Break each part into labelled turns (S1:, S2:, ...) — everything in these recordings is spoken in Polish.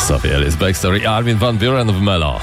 S1: Sophie Ellis Bextor, Armin van Buuren w Melo.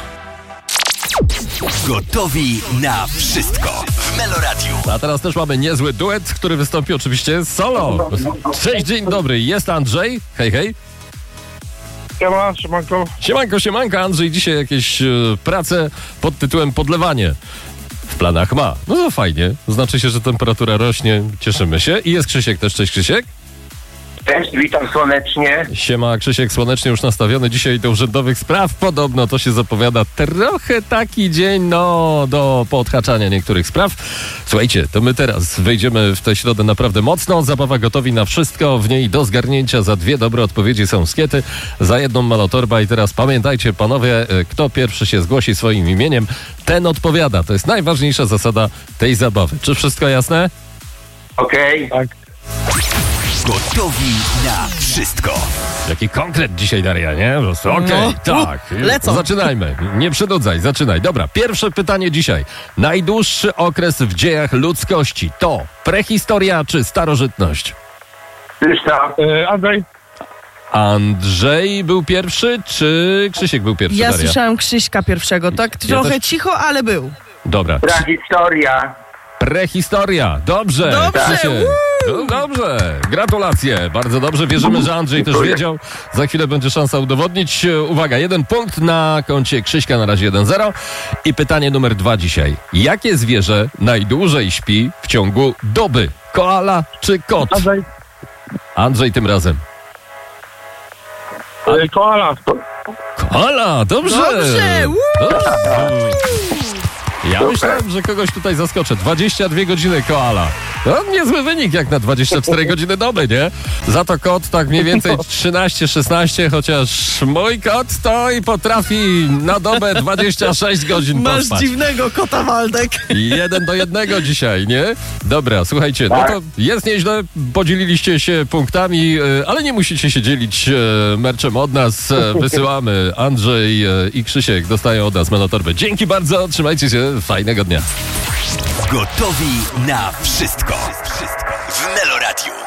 S2: Gotowi na wszystko w Melo Radio.
S1: A teraz też mamy niezły duet, który wystąpi oczywiście solo. Cześć, dzień dobry, jest Andrzej. Hej, hej.
S3: Siemanko.
S1: Siemanko, Andrzej dzisiaj jakieś prace pod tytułem podlewanie w planach ma. No to fajnie, znaczy się, że temperatura rośnie, cieszymy się. I jest Krzysiek też, cześć Krzysiek.
S3: Cześć, witam słonecznie.
S1: Siema, Krzysiek słonecznie już nastawiony dzisiaj do urzędowych spraw. Podobno to się zapowiada trochę taki dzień, do poodhaczania niektórych spraw. Słuchajcie, to my teraz wejdziemy w tę środę naprawdę mocno. Zabawa gotowi na wszystko. W niej do zgarnięcia za 2 dobre odpowiedzi są skiety, za 1 malotorba. I teraz pamiętajcie, panowie, kto pierwszy się zgłosi swoim imieniem, ten odpowiada. To jest najważniejsza zasada tej zabawy. Czy wszystko jasne?
S3: Okej.
S1: Tak.
S2: Gotowi na wszystko.
S1: Jaki konkret dzisiaj, Daria, nie? Po prostu, okej, tak.
S4: lecą.
S1: Zaczynajmy. Nie przynudzaj, zaczynaj. Dobra, pierwsze pytanie dzisiaj. Najdłuższy okres w dziejach ludzkości to prehistoria czy starożytność?
S3: Krzysztof. Andrzej.
S1: Andrzej był pierwszy, czy Krzysiek był pierwszy,
S4: Ja
S1: Daria?
S4: słyszałem Krzyśka pierwszego, tak trochę
S1: też.
S4: cicho, ale był.
S1: Dobra.
S3: Prehistoria.
S1: Prehistoria. Dobrze.
S4: Dobrze,
S1: Krzysiek. No, dobrze. Gratulacje. Bardzo dobrze. Wierzymy, że Andrzej też wiedział. Za chwilę będzie szansa udowodnić. Uwaga, 1 punkt na koncie Krzyśka, na razie 1-0. I pytanie numer 2 dzisiaj. Jakie zwierzę najdłużej śpi w ciągu doby? Koala czy kot?
S3: Andrzej.
S1: Andrzej tym razem.
S3: Koala.
S1: Koala, dobrze.
S4: Dobrze.
S1: Dobrze. Ja myślałem, że kogoś tutaj zaskoczę. 22 godziny koala. No, niezły wynik jak na 24 godziny doby, nie? Za to kot tak mniej więcej 13-16, chociaż mój kot to i potrafi na dobę 26 godzin
S4: Masz
S1: pospać.
S4: dziwnego kota, Waldek.
S1: 1-1 dzisiaj, nie? Dobra, słuchajcie, no to jest nieźle, podzieliliście się punktami, ale nie musicie się dzielić merczem od nas. Wysyłamy. Andrzej i Krzysiek dostają od nas malotorby. Dzięki bardzo, trzymajcie się, fajnego dnia.
S2: Gotowi na wszystko w Melo Radio.